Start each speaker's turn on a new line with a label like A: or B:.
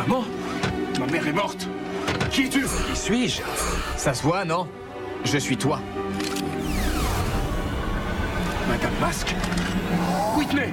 A: Maman? Ma mère est morte. Qui es-tu?
B: Qui suis-je? Ça se voit, non? Je suis toi.
A: Madame Masque? Whitney!